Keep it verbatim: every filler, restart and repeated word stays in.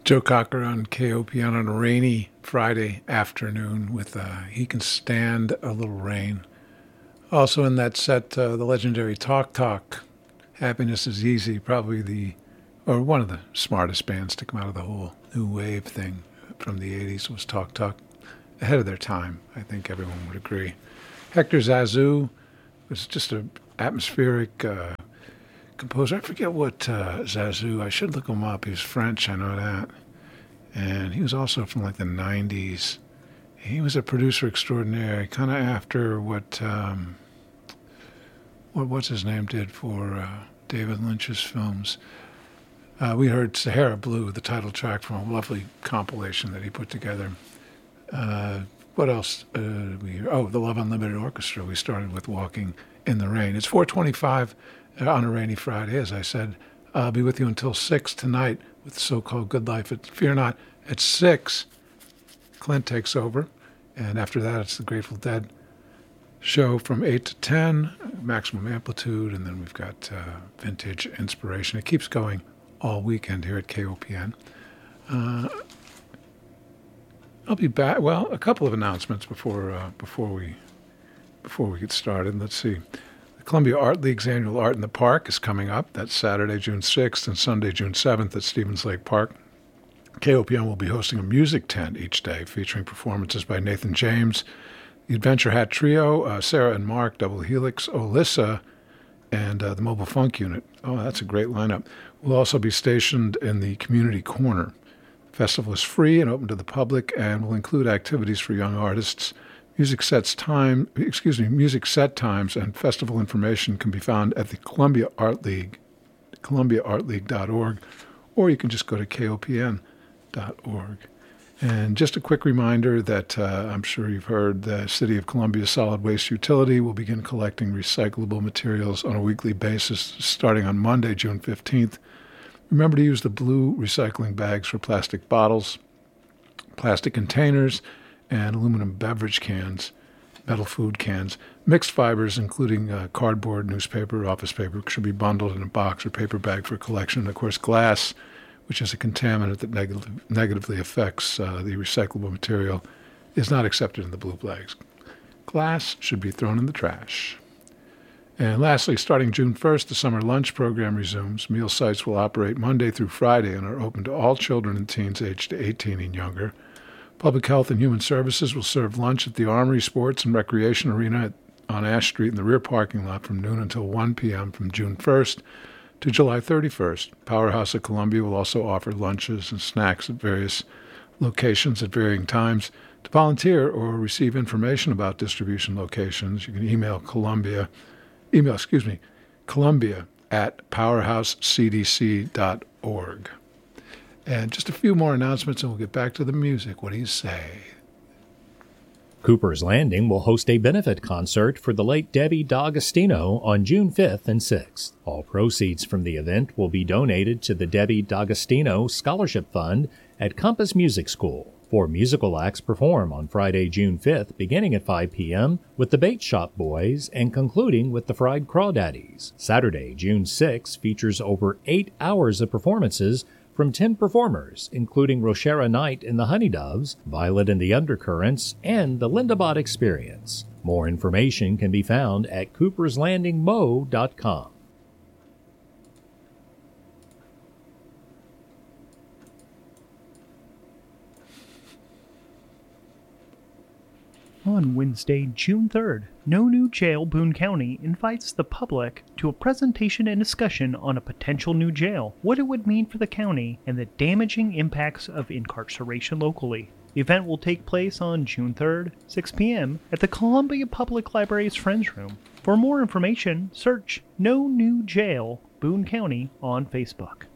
Joe Cocker on K O P N on a rainy Friday afternoon with uh, He Can Stand a Little Rain. Also in that set, uh, the legendary Talk Talk, Happiness is Easy, probably the, or one of the smartest bands to come out of the whole new wave thing from the eighties was Talk Talk. Ahead of their time, I think everyone would agree. Hector Zazou was just an atmospheric uh, composer. I forget what uh, Zazou, I should look him up. He was French, I know that. And he was also from like the nineties. He was a producer extraordinaire, kind of after what, um, what what's his name did for uh, David Lynch's films. Uh, we heard Sahara Blue, the title track from a lovely compilation that he put together. Uh, what else? Uh, we oh, the Love Unlimited Orchestra. We started with Walking in the Rain. It's four twenty-five on a rainy Friday, as I said. I'll be with you until six tonight with the so-called Good Life. At, fear not, at six, Clint takes over, and after that, it's the Grateful Dead show from eight to ten, Maximum Amplitude, and then we've got uh, Vintage Inspiration. It keeps going all weekend here at K O P N. Uh, I'll be back. Well, a couple of announcements before uh, before we before we get started. Let's see. The Columbia Art League's annual Art in the Park is coming up. That's Saturday, June sixth, and Sunday, June seventh at Stevens Lake Park. K O P N will be hosting a music tent each day featuring performances by Nathan James, the Adventure Hat Trio, uh, Sarah and Mark, Double Helix, Olissa, and uh, the Mobile Funk Unit. Oh, that's a great lineup. We'll also be stationed in the Community Corner. The festival is free and open to the public and will include activities for young artists. Music sets time, excuse me, music set times and festival information can be found at the Columbia Art League, columbia art league dot org, or you can just go to K O P N dot org. And just a quick reminder that uh, I'm sure you've heard the City of Columbia Solid Waste Utility will begin collecting recyclable materials on a weekly basis starting on Monday, June fifteenth. Remember to use the blue recycling bags for plastic bottles, plastic containers, and aluminum beverage cans, metal food cans. Mixed fibers, including uh, cardboard, newspaper, office paper, should be bundled in a box or paper bag for collection. And of course, glass, which is a contaminant that negative, negatively affects uh, the recyclable material, is not accepted in the blue bags. Glass should be thrown in the trash. And lastly, starting June first, the summer lunch program resumes. Meal sites will operate Monday through Friday and are open to all children and teens aged eighteen and younger. Public Health and Human Services will serve lunch at the Armory Sports and Recreation Arena on Ash Street in the rear parking lot from noon until one p.m. from June first to July thirty-first. Powerhouse of Columbia will also offer lunches and snacks at various locations at varying times. To volunteer or receive information about distribution locations, you can email Columbia, email, excuse me, Columbia at powerhouse c d c dot org. And just a few more announcements and we'll get back to the music. What do you say? Cooper's Landing will host a benefit concert for the late Debbie D'Agostino on June fifth and sixth. All proceeds from the event will be donated to the Debbie D'Agostino Scholarship Fund at Compass Music School. Four musical acts perform on Friday, June fifth, beginning at five p.m. with the Bait Shop Boys and concluding with the Fried Crawdaddies. Saturday, June sixth, features over eight hours of performances from ten performers, including Roshara Knight and the Honeydoves, Violet and the Undercurrents, and the Linda Bott Experience. More information can be found at coopers landing mo dot com. On Wednesday, June third, No New Jail Boone County invites the public to a presentation and discussion on a potential new jail, what it would mean for the county, and the damaging impacts of incarceration locally. The event will take place on June third, six p.m. at the Columbia Public Library's Friends Room. For more information, search No New Jail Boone County on Facebook.